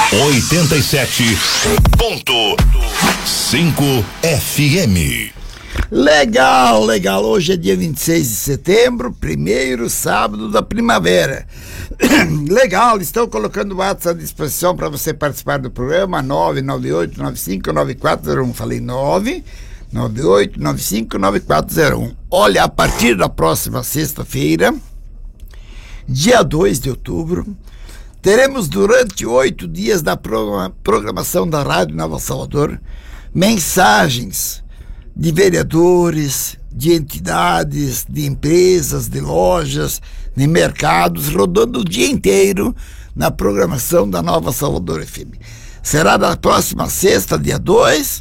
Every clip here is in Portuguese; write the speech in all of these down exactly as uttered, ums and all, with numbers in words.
oitenta e sete ponto cinco F M. Legal, legal. Hoje é dia vinte e seis de setembro, primeiro sábado da primavera. Legal, estou colocando o WhatsApp à disposição para você participar do programa, nove nove oito nove cinco nove quatro zero um. Falei nove nove oito nove cinco nove quatro zero um. Olha, a partir da próxima sexta-feira, dia dois de outubro, teremos durante oito dias da programação da Rádio Nova Salvador mensagens de vereadores, de entidades, de empresas, de lojas, de mercados, rodando o dia inteiro na programação da Nova Salvador F M. Será da próxima sexta, dia dois,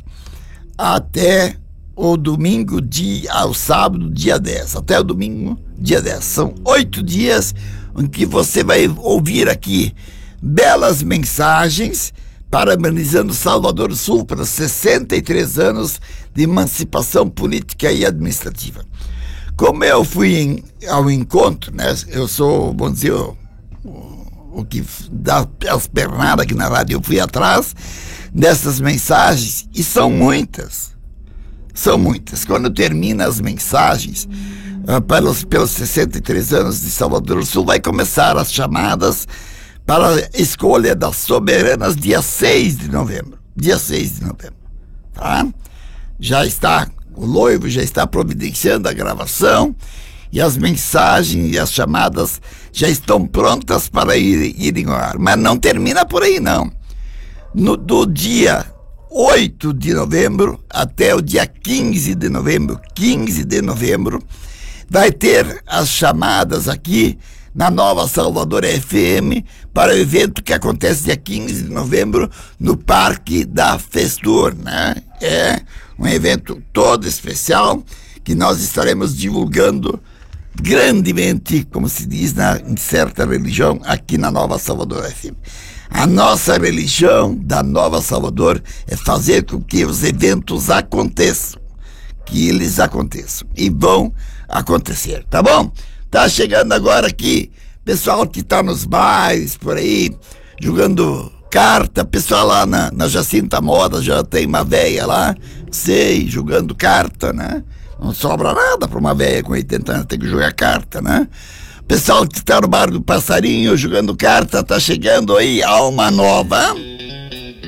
até o domingo, dia, ao sábado, dia dez. Até o domingo, dia dez. São oito dias em que você vai ouvir aqui belas mensagens parabenizando Salvador Sul pelos sessenta e três anos de emancipação política e administrativa. Como eu fui em, ao encontro, né? Eu sou, vamos dizer, o, o, o que dá as pernadas aqui na rádio, eu fui atrás dessas mensagens, e são muitas, são muitas. Quando termina as mensagens, uh, pelos, pelos sessenta e três anos de Salvador Sul, vai começar as chamadas para a escolha das soberanas, dia seis de novembro. Dia seis de novembro. Tá? Já está, o noivo já está providenciando a gravação, e as mensagens e as chamadas já estão prontas para ir, irem ao ar. Mas não termina por aí, não. No, do dia oito de novembro até o dia quinze de novembro, quinze de novembro, vai ter as chamadas aqui na Nova Salvador F M para o evento que acontece dia quinze de novembro no Parque da Festur, né? É um evento todo especial que nós estaremos divulgando grandemente, como se diz na, em certa religião, aqui na Nova Salvador F M. A nossa religião da Nova Salvador é fazer com que os eventos aconteçam, que eles aconteçam e vão acontecer, tá bom? Tá chegando agora aqui pessoal que tá nos bares por aí jogando carta, pessoal lá na, na Jacinta Moda, já tem uma véia lá, sei, jogando carta, né? Não sobra nada para uma véia com oitenta anos, tem que jogar carta, né? Pessoal que tá no bar do Passarinho jogando carta, tá chegando aí Alma Nova.